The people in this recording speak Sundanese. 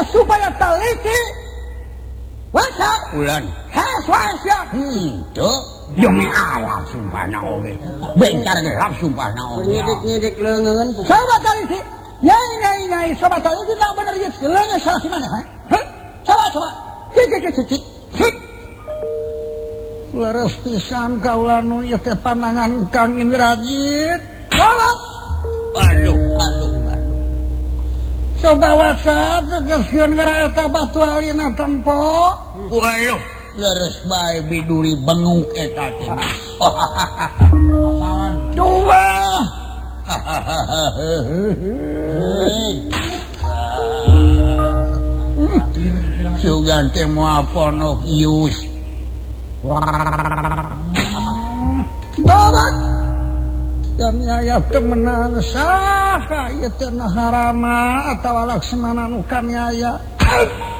supaya teliti wasa ulan haswasya itu demi Allah sumpah naoge bentar gelap sumpah naoge nyidik leungeun coba teliti nyai sobat teliti tak bener ieu leungeun salah si mana coba cik leres pisan kaula nu ieu teh pandangan Kang Indrajit aduh coba wasa tegaskeun gara eta batu alina tempo waduh leres bae biduri benguk eta teh dua sugan teh moal ponok ius babat kami aya temenan saha ieu teh harama atawa laksmana nu kami aya